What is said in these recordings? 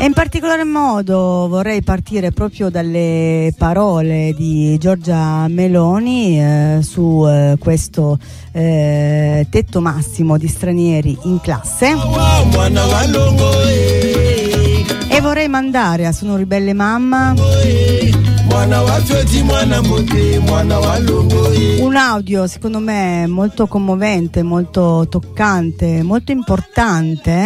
E in particolar modo vorrei partire proprio dalle parole di Giorgia Meloni su questo tetto massimo di stranieri in classe. E vorrei mandare a Sono Ribelle Mamma un audio secondo me molto commovente, molto toccante, molto importante,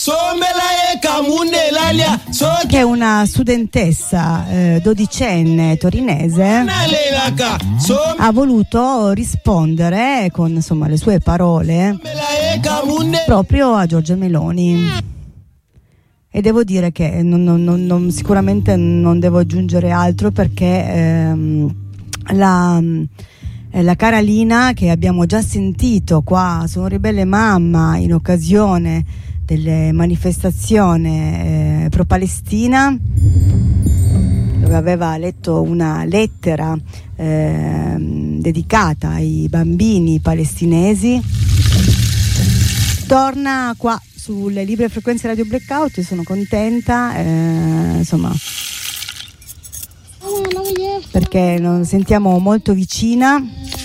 che una studentessa dodicenne torinese ha voluto rispondere con insomma le sue parole proprio a Giorgia Meloni. E devo dire che sicuramente non devo aggiungere altro, perché la cara Lina, che abbiamo già sentito qua Sono Ribelle Mamma in occasione delle manifestazioni pro Palestina, dove aveva letto una lettera dedicata ai bambini palestinesi, torna qua sulle libere frequenze Radio Blackout. Io sono contenta, insomma, perché non sentiamo molto vicina.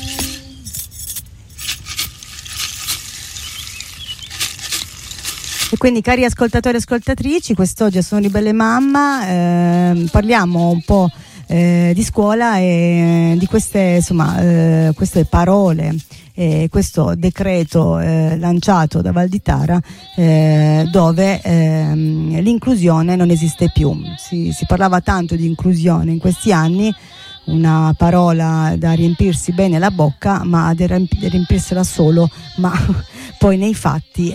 E quindi, cari ascoltatori e ascoltatrici, quest'oggi Sono Ribelle Mamma, parliamo un po' di scuola e di queste parole, questo decreto lanciato da Valditara, dove l'inclusione non esiste più. Si parlava tanto di inclusione in questi anni, una parola da riempirsi bene la bocca, ma da riempirsela solo, ma poi nei fatti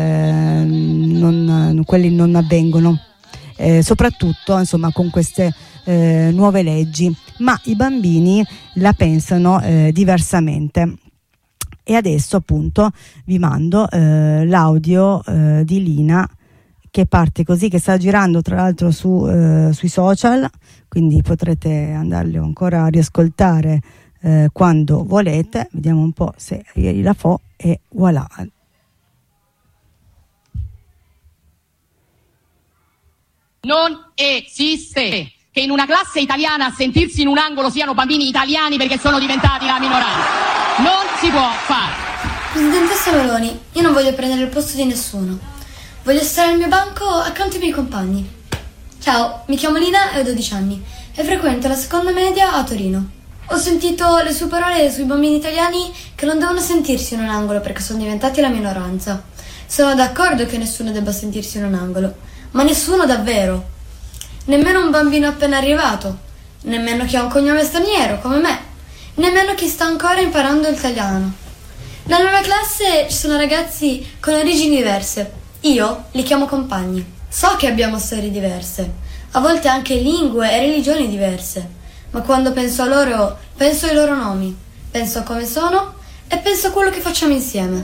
quelli non avvengono, soprattutto insomma con queste nuove leggi, ma i bambini la pensano diversamente. E adesso appunto vi mando l'audio di Lina, che parte così, che sta girando tra l'altro sui social, quindi potrete andarlo ancora a riascoltare quando volete. Vediamo un po' se ieri la fo, e voilà. Non esiste che in una classe italiana a sentirsi in un angolo siano bambini italiani perché sono diventati la minoranza. Non si può fare. Presidentessa Meloni, io non voglio prendere il posto di nessuno. Voglio stare al mio banco accanto ai miei compagni. Ciao, mi chiamo Lina e ho 12 anni e frequento la seconda media a Torino. Ho sentito le sue parole sui bambini italiani che non devono sentirsi in un angolo perché sono diventati la minoranza. Sono d'accordo che nessuno debba sentirsi in un angolo, ma nessuno davvero. Nemmeno un bambino appena arrivato, nemmeno chi ha un cognome straniero come me, nemmeno chi sta ancora imparando l'italiano. Nella mia classe ci sono ragazzi con origini diverse. Io li chiamo compagni. So che abbiamo storie diverse, a volte anche lingue e religioni diverse, ma quando penso a loro, penso ai loro nomi, penso a come sono e penso a quello che facciamo insieme.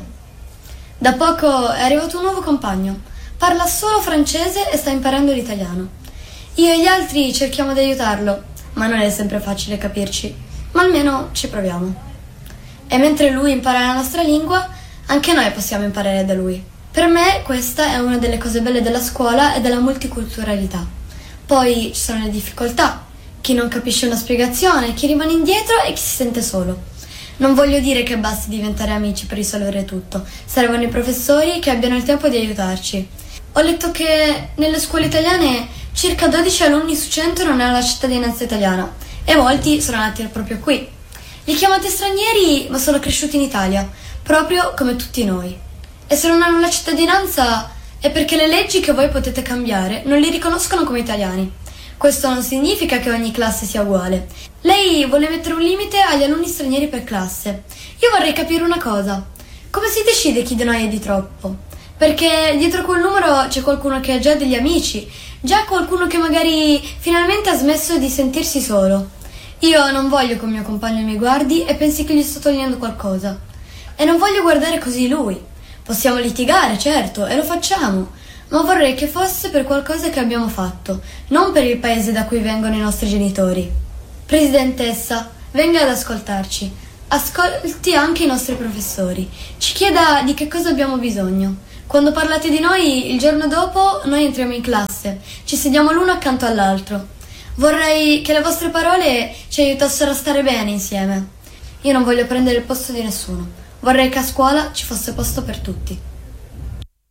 Da poco è arrivato un nuovo compagno, parla solo francese e sta imparando l'italiano. Io e gli altri cerchiamo di aiutarlo, ma non è sempre facile capirci, ma almeno ci proviamo. E mentre lui impara la nostra lingua, anche noi possiamo imparare da lui. Per me questa è una delle cose belle della scuola e della multiculturalità. Poi ci sono le difficoltà, chi non capisce una spiegazione, chi rimane indietro e chi si sente solo. Non voglio dire che basti diventare amici per risolvere tutto, servono i professori che abbiano il tempo di aiutarci. Ho letto che nelle scuole italiane circa 12 alunni su 100 non hanno la cittadinanza italiana e molti sono nati proprio qui. Li chiamate stranieri, ma sono cresciuti in Italia, proprio come tutti noi. E se non hanno la cittadinanza è perché le leggi che voi potete cambiare non li riconoscono come italiani. Questo non significa che ogni classe sia uguale. Lei vuole mettere un limite agli alunni stranieri per classe. Io vorrei capire una cosa. Come si decide chi di noi è di troppo? Perché dietro quel numero c'è qualcuno che ha già degli amici, già qualcuno che magari finalmente ha smesso di sentirsi solo. Io non voglio che il mio compagno mi guardi e pensi che gli sto togliendo qualcosa. E non voglio guardare così lui. Possiamo litigare, certo, e lo facciamo, ma vorrei che fosse per qualcosa che abbiamo fatto, non per il paese da cui vengono i nostri genitori. Presidentessa, venga ad ascoltarci. Ascolti anche i nostri professori. Ci chieda di che cosa abbiamo bisogno. Quando parlate di noi, il giorno dopo noi entriamo in classe, ci sediamo l'uno accanto all'altro. Vorrei che le vostre parole ci aiutassero a stare bene insieme. Io non voglio prendere il posto di nessuno. Vorrei che a scuola ci fosse posto per tutti.